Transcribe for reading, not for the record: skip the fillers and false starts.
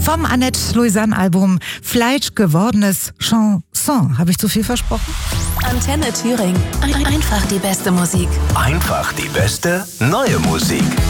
Vom Annette-Louisanne-Album Fleisch gewordenes Chanson. Habe ich zu viel versprochen? Antenne Thüringen. Einfach die beste Musik. Einfach die beste neue Musik.